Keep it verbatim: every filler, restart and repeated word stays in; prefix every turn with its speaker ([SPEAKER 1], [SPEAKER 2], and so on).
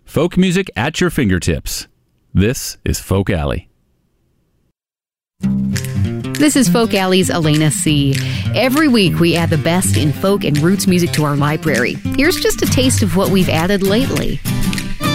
[SPEAKER 1] Folk music at your fingertips. This is Folk Alley.
[SPEAKER 2] This is Folk Alley's Elena C. Every week we add the best in folk and roots music to our library. Here's just a taste of what we've added lately.